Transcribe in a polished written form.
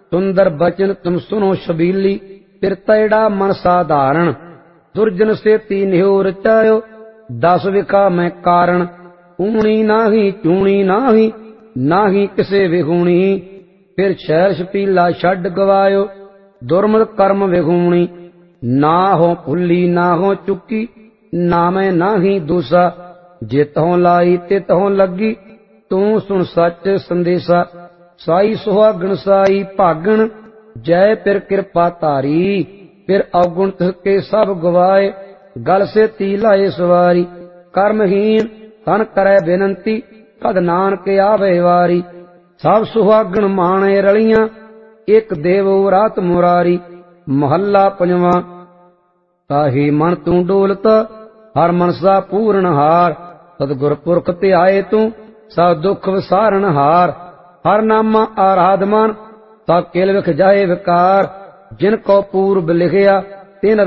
सुंदर बचन तुम सुनो शबीली, फिर तैड़ा मन साधारण। दुर्जन से तीन हो रचायो, 10 विका में कारण। ऊणी नाही चूणी नाही, नाही किसे विगुणी। फिर शहर शपीला छड़ गवायो, दुर्मद कर्म विगुणी। ना हो भुल्ली ना हो चुकी, नामे नाही दूसा। जित हो लाई तित हो लगी, तू सुन सच संदेशा। साई सुहागण साई भागण, जय फिर कृपा धारी। फिर अवगुण के सब गवाए, गल से ती लाए सवारी। कर्महीन तन करे बेनंती, कद नानक आवे वारी। सब सुहागण माणे रलियां, एक देवो रात मुरारी। महला पंजवा। ताही मन तू डोलता, हर मनसा पूर्ण हार। सतगुर पुरख ते आए तू, सब दुख विसारण हार। हर नामा आराध मन, सब किल विख जाए विकार। जिन को पूर्व लिखिया,